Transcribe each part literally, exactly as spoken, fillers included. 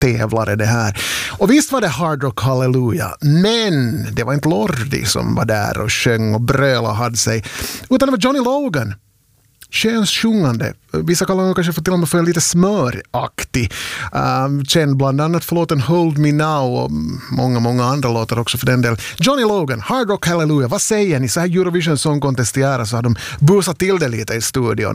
tävlare det här. Och visst var det Hard Rock Hallelujah, men det var inte Lordi som var där och sjöng och bröla och hade sig, utan det var Johnny Logan. Könssjungande. Vissa kallar honom kanske för till och med för lite smöraktig. Um, känd bland annat för låten Hold Me Now och många, många andra låtar också för den del. Johnny Logan, Hard Rock Hallelujah. Vad säger ni? Så här Eurovision Song Contest i ära så har de busat till det lite i studion.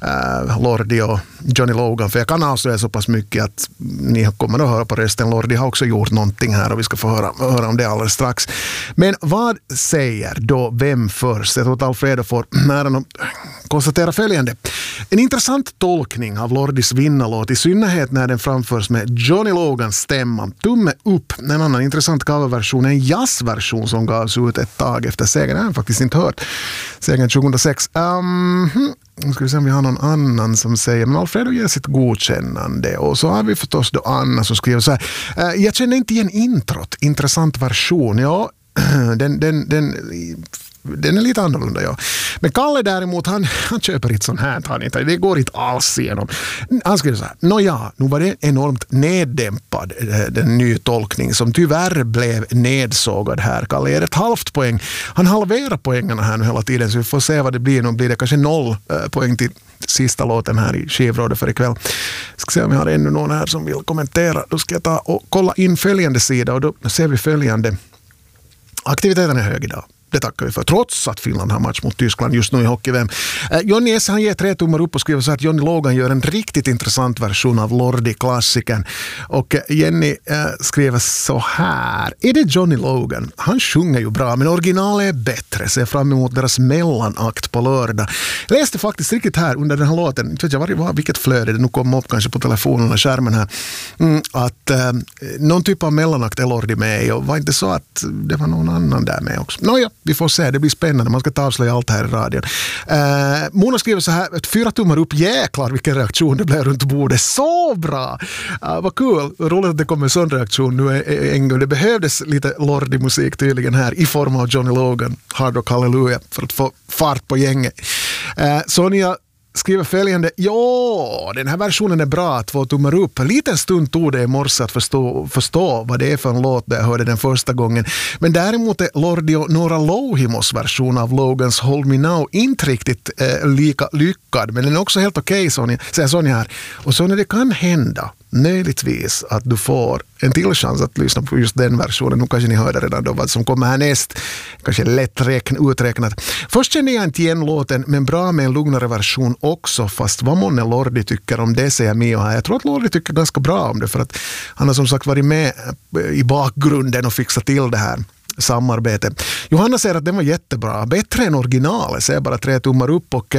Uh, Lordi och Johnny Logan. För jag kan avslöja så pass mycket att ni kommer att höra på rösten. Lordi har också gjort någonting här och vi ska få höra, höra om det alldeles strax. Men vad säger då vem först? Jag tror att Alfredo får nära att konstatera följande. En intressant tolkning av Lordis vinnarlåt, i synnerhet när den framförs med Johnny Logans stämma. Tumme upp. En annan intressant coverversion, en jazzversion som gavs ut ett tag efter segern. Jag har faktiskt inte hört segern tjugohundrasex. Um, nu ska vi se om vi har någon annan som säger, men Alfredo ger sitt godkännande. Och så har vi förstås då Anna som skriver så här. Uh, jag känner inte igen introt. Intressant version. Ja, den... den, den Den är lite annorlunda, ja. Men Kalle däremot, han, han köper inte sån här. Han inte, det går inte alls igenom. Han skriver så här, nåja, nu var det enormt neddämpad den nya tolkning som tyvärr blev nedsågad här. Kalle ger ett halvt poäng. Han halverar poängarna här nu hela tiden, så vi får se vad det blir. Nu blir det kanske noll poäng till sista låten här i skivrådet för ikväll. Ska se om vi har ännu någon här som vill kommentera. Då ska jag ta och kolla in följande sida och då ser vi följande. Aktiviteten är hög idag. Det tackar vi för, trots att Finland har match mot Tyskland just nu i hockey-V M. Eh, Johnny S. han ger tre tummar upp och skriver så att Johnny Logan gör en riktigt intressant version av Lordi-klassikern. Och eh, Jenny eh, skriver så här. Är det Johnny Logan? Han sjunger ju bra, men originalet är bättre. Ser fram emot deras mellanakt på lördag. Jag läste faktiskt riktigt här under den här låten, inte vet jag var, var, vilket flöde det nu kom upp kanske på telefonen och skärmen här, mm, att eh, någon typ av mellanakt är Lordi med, och var inte så att det var någon annan där med också. Nåja, vi får se, det blir spännande. Man ska ta avslöja allt här i radion. Eh, Mona skriver så här, ett fyra tummar upp, jäklar vilken reaktion det blev runt bordet. Så bra! Uh, vad kul, roligt att det kommer en sån reaktion nu en gång. Det behövdes lite Lordi-musik tydligen här i form av Johnny Logan, Hard Rock Hallelujah, för att få fart på gänget. Eh, Sonja skriver följande, ja, den här versionen är bra, två tummar upp. En liten stund tog det i morse att förstå, förstå vad det är för en låt där jag hörde den första gången. Men däremot är Lordi och Nora Lohimos version av Logans Hold Me Now inte riktigt eh, lika lyckad. Men den är också helt okej, okay, säger Sonja här. Och så när det kan hända, möjligtvis att du får en till chans att lyssna på just den versionen. Nu kanske ni hörde redan då vad som kommer härnäst. Kanske lätt räkn, uträknat. Först känner jag inte igen låten, men bra med en lugnare version också. Fast vad månne Lordi tycker om det, säger Mio här. Jag tror att Lordi tycker ganska bra om det, för att han har som sagt varit med i bakgrunden och fixat till det här samarbetet. Johanna säger att den var jättebra. Bättre än originalet, säger bara tre tummar upp. Och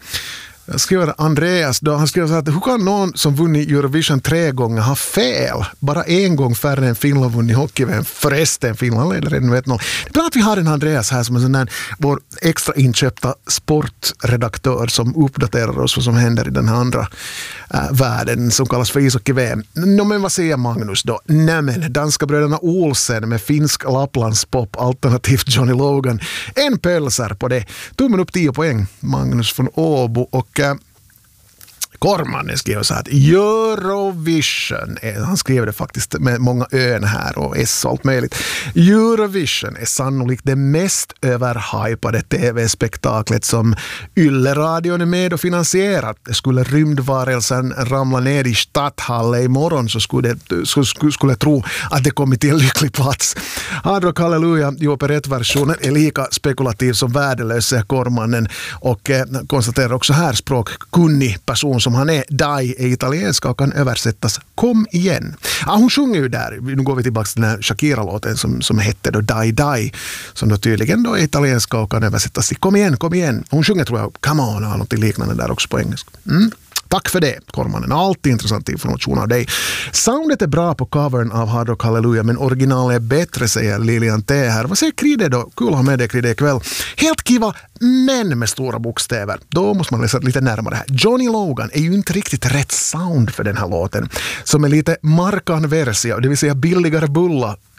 jag skriver Andreas då, han skriver så att hur kan någon som vunnit Eurovision tre gånger ha fel? Bara en gång färre än Finland vunnit hockey-V M. Förresten, Finland leder redan ett noll. Det är bra att vi har en Andreas här som är sån där, vår extra inköpta sportredaktör som uppdaterar oss vad som händer i den här andra äh, världen som kallas för ishockey-V M. Nå, men vad säger Magnus då? Nämen, danska bröderna Olsen med finsk Lapplandspop alternativt Johnny Logan. En pölsar på det. Tummen upp tio poäng. Magnus från Åbo. Och Korman skriver så här att Eurovision, han skrev det faktiskt med många ön här och S och allt möjligt. Eurovision är sannolikt det mest överhypade tv-spektaklet som Yle-radion är med och finansierat. Skulle rymdvarelsen ramla ner i Stadthalle imorgon så skulle, det, så skulle, skulle jag tro att det kommit till en lycklig plats. Hard Rock Hallelujah i operettversionen är lika spekulativ som värdelös, säger Kormannen, och eh, konstaterar också här språkkunnig person som han är. Dai är italienska och kan översättas kom igen. Ja, hon sjunger ju där. Nu går vi tillbaka till den här Shakira-låten som, som hette då Dai Dai, som då tydligen då är italienska och kan översättas till kom igen, kom igen. Hon sjunger tror jag come on, har något liknande där också på engelska. Mm. Tack för det, Kormanen. Alltid intressant information av dig. Soundet är bra på covern av Hard Rock Hallelujah, men originalet är bättre, säger Lilian T. här. Vad säger Kride då? Kul att ha med dig, Kride, ikväll. Helt kiva, men med stora bokstäver. Då måste man läsa lite närmare här. Johnny Logan är ju inte riktigt rätt sound för den här låten, som är lite Markan Versia, det vill säga billigare bulla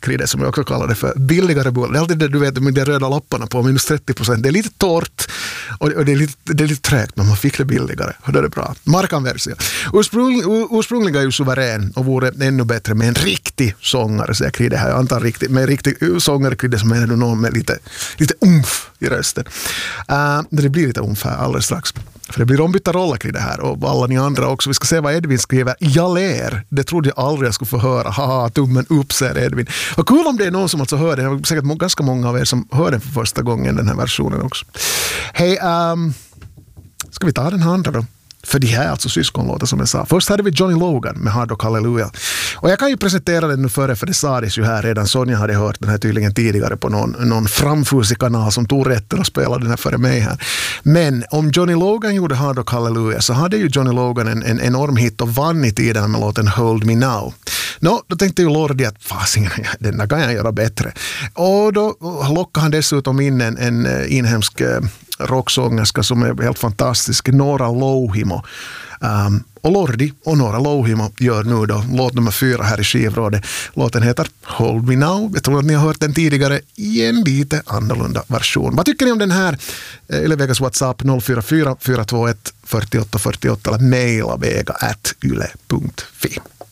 krydde som jag också kallar det för. Billigare bullar. Det är alltid det du vet med de röda lapparna på minus trettio procent. Det är lite torrt och det är lite, det är lite trögt, men man fick det billigare. Och det är bra. Markanversion. Ursprung, ursprungliga är ju suverän och vore ännu bättre med en riktig sångare, så jag krydde här. Jag antar riktigt, med en riktig sångare krydde som menar du någon med lite, lite umf i rösten. Uh, det blir lite umf här alldeles strax. För det blir ombytta roller kring det här och alla ni andra också. Vi ska se vad Edvin skriver. Jag ler. Det trodde jag aldrig jag skulle få höra. Haha, tummen upp, säger Edvin. Och kul om det är någon som alltså hör det. Det är säkert ganska många av er som hör den för första gången, den här versionen också. Hej, um, ska vi ta den här andra då? För de här är alltså syskonlåtar som jag sa. Först hade vi Johnny Logan med Hard Rock Hallelujah. Och jag kan ju presentera den nu före, för det sades ju här redan. Sonja hade hört den här tydligen tidigare på någon, någon framfusig kanal som tog rätten och spelade den här före mig här. Men om Johnny Logan gjorde Hard Rock Hallelujah så hade ju Johnny Logan en, en enorm hit och vann i tiden med låten Hold Me Now. Nå, då tänkte ju Lordi att fasingen, den där kan jag göra bättre. Och då lockade han dessutom in en, en inhemsk rocksångerska som är helt fantastisk, Nora Louhimo. Um, och Lordi och Nora Louhimo gör nu då låt nummer fyra här i skivrådet. Låten heter Hold Me Now. Jag tror att ni har hört den tidigare i en lite annorlunda version. Vad tycker ni om den här? Yle Vegas WhatsApp noll fyra fyra fyra två ett fyra åtta fyra åtta eller mejla vega at yle punkt fi.